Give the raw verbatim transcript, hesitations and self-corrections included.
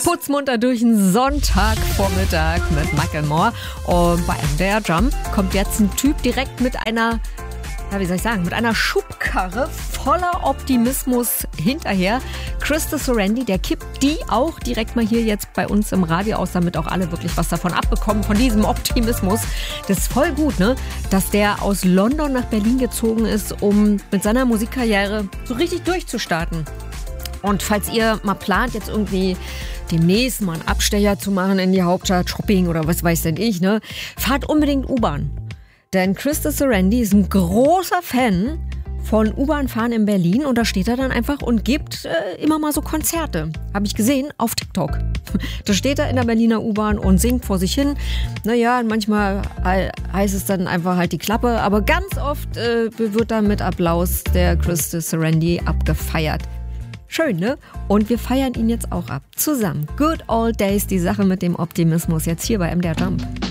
Putzmunter durch einen Sonntagvormittag mit Macklemore. Und bei M D R Jump kommt jetzt ein Typ direkt mit einer, ja, wie soll ich sagen, mit einer Schubkarre voller Optimismus hinterher. Christa Sorandi, der kippt die auch direkt mal hier jetzt bei uns im Radio aus, damit auch alle wirklich was davon abbekommen, von diesem Optimismus. Das ist voll gut, ne? Dass der aus London nach Berlin gezogen ist, um mit seiner Musikkarriere so richtig durchzustarten. Und falls ihr mal plant, jetzt irgendwie demnächst mal einen Abstecher zu machen in die Hauptstadt, Shopping oder was weiß denn ich, ne? Fahrt unbedingt U-Bahn. Denn Christa Sorandi ist ein großer Fan von U-Bahn-Fahren in Berlin und da steht er dann einfach und gibt äh, immer mal so Konzerte. Habe ich gesehen auf TikTok. Da steht er in der Berliner U-Bahn und singt vor sich hin. Naja, manchmal heißt es dann einfach halt die Klappe, aber ganz oft äh, wird dann mit Applaus der Christa Sorandi abgefeiert. Schön, ne? Und wir feiern ihn jetzt auch ab. Zusammen. Good Old Days, die Sache mit dem Optimismus jetzt hier bei M D R Jump.